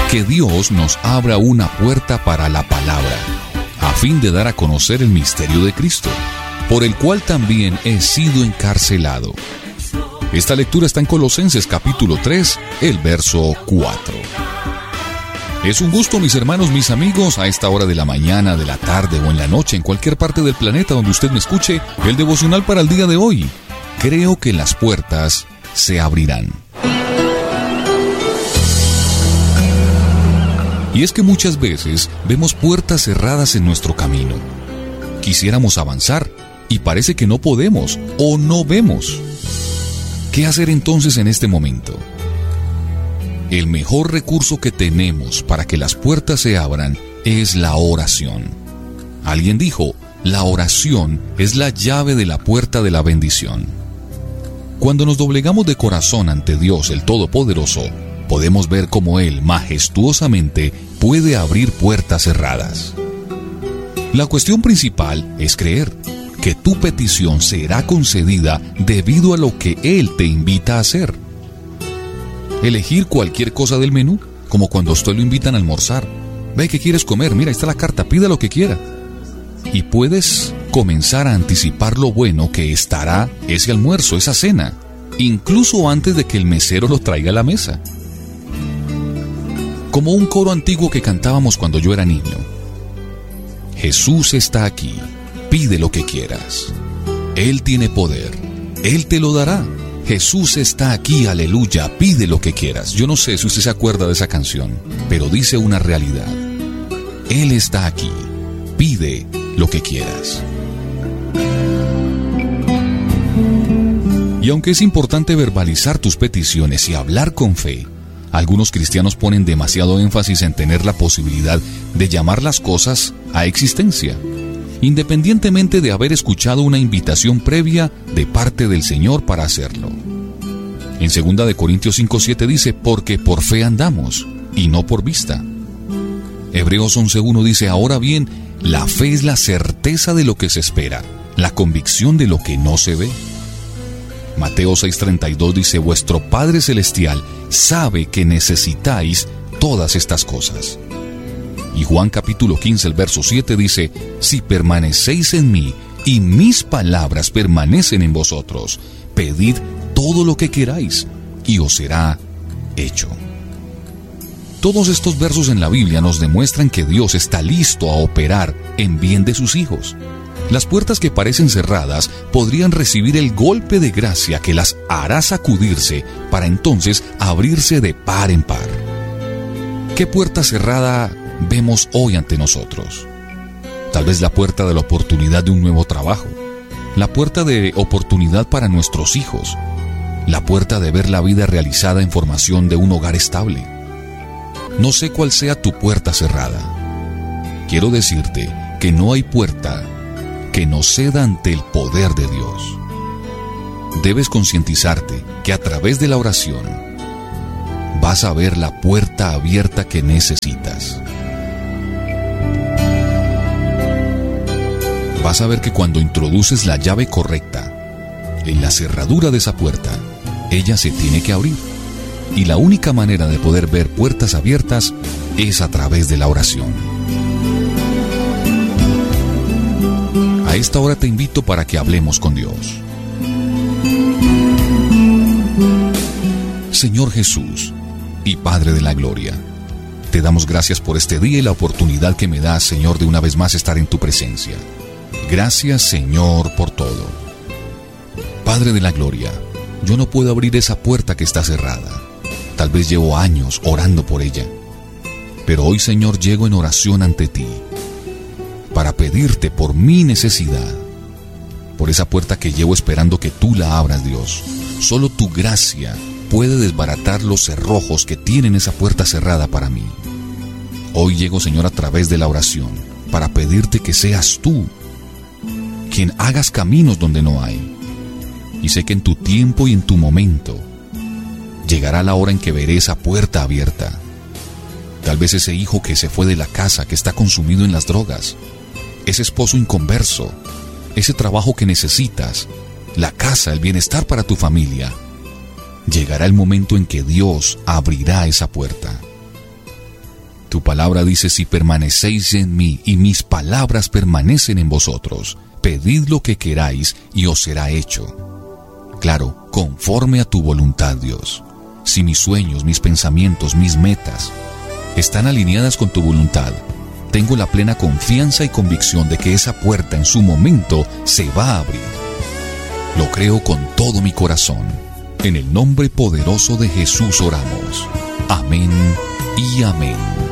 que Dios nos abra una puerta para la palabra, a fin de dar a conocer el misterio de Cristo, por el cual también he sido encarcelado. Esta lectura está en Colosenses capítulo 3, el verso 4. Es un gusto, mis hermanos, mis amigos, a esta hora de la mañana, de la tarde o en la noche, en cualquier parte del planeta donde usted me escuche, el devocional para el día de hoy. Creo que las puertas se abrirán. Y es que muchas veces vemos puertas cerradas en nuestro camino. Quisiéramos avanzar y parece que no podemos o no vemos. ¿Qué hacer entonces en este momento? El mejor recurso que tenemos para que las puertas se abran es la oración. Alguien dijo, la oración es la llave de la puerta de la bendición. Cuando nos doblegamos de corazón ante Dios el Todopoderoso, podemos ver cómo Él majestuosamente puede abrir puertas cerradas. La cuestión principal es creer que tu petición será concedida debido a lo que Él te invita a hacer. Elegir cualquier cosa del menú, como cuando a usted lo invitan a almorzar. Ve, ¿qué quieres comer? Mira, ahí está la carta, pida lo que quiera. Y puedes comenzar a anticipar lo bueno que estará ese almuerzo, esa cena, incluso antes de que el mesero lo traiga a la mesa. Como un coro antiguo que cantábamos cuando yo era niño. Jesús está aquí, pide lo que quieras. Él tiene poder, Él te lo dará. Jesús está aquí, aleluya, pide lo que quieras. Yo no sé si usted se acuerda de esa canción, pero dice una realidad. Él está aquí, pide lo que quieras. Y aunque es importante verbalizar tus peticiones y hablar con fe, algunos cristianos ponen demasiado énfasis en tener la posibilidad de llamar las cosas a existencia, independientemente de haber escuchado una invitación previa de parte del Señor para hacerlo. En 2 Corintios 5:7 dice, porque por fe andamos, y no por vista. Hebreos 11:1 dice, ahora bien, la fe es la certeza de lo que se espera, la convicción de lo que no se ve. Mateo 6:32 dice, vuestro Padre Celestial sabe que necesitáis todas estas cosas. Y Juan capítulo 15, el verso 7 dice, si permanecéis en mí y mis palabras permanecen en vosotros, pedid todo lo que queráis y os será hecho. Todos estos versos en la Biblia nos demuestran que Dios está listo a operar en bien de sus hijos. Las puertas que parecen cerradas podrían recibir el golpe de gracia que las hará sacudirse para entonces abrirse de par en par. ¿Qué puerta cerrada vemos hoy ante nosotros? Tal vez la puerta de la oportunidad de un nuevo trabajo, la puerta de oportunidad para nuestros hijos, la puerta de ver la vida realizada en formación de un hogar estable. No sé cuál sea tu puerta cerrada. Quiero decirte que no hay puerta que no ceda ante el poder de Dios. Debes concientizarte que a través de la oración vas a ver la puerta abierta que necesitas. Vas a ver que cuando introduces la llave correcta en la cerradura de esa puerta, ella se tiene que abrir. Y la única manera de poder ver puertas abiertas es a través de la oración. A esta hora te invito para que hablemos con Dios. Señor Jesús y Padre de la Gloria, te damos gracias por este día y la oportunidad que me das, Señor, de una vez más estar en tu presencia. Gracias, Señor, por todo. Padre de la Gloria, yo no puedo abrir esa puerta que está cerrada. Tal vez llevo años orando por ella. Pero hoy, Señor, llego en oración ante ti para pedirte por mi necesidad, por esa puerta que llevo esperando que tú la abras, Dios. Solo tu gracia puede desbaratar los cerrojos que tienen esa puerta cerrada para mí. Hoy llego, Señor, a través de la oración para pedirte que seas tú quien hagas caminos donde no hay. Y sé que en tu tiempo y en tu momento llegará la hora en que veré esa puerta abierta. Tal vez ese hijo que se fue de la casa, que está consumido en las drogas, ese esposo inconverso, ese trabajo que necesitas, la casa, el bienestar para tu familia. Llegará el momento en que Dios abrirá esa puerta. Tu palabra dice: si permanecéis en mí y mis palabras permanecen en vosotros, pedid lo que queráis y os será hecho. Claro, conforme a tu voluntad, Dios. Si mis sueños, mis pensamientos, mis metas están alineadas con tu voluntad, tengo la plena confianza y convicción de que esa puerta en su momento se va a abrir. Lo creo con todo mi corazón. En el nombre poderoso de Jesús oramos. Amén y amén.